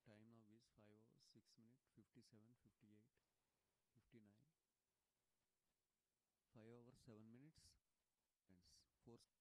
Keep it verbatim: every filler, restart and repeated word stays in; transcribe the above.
time now is five hours six minutes fifty-seven fifty-eight fifty-nine five hours seven minutes and four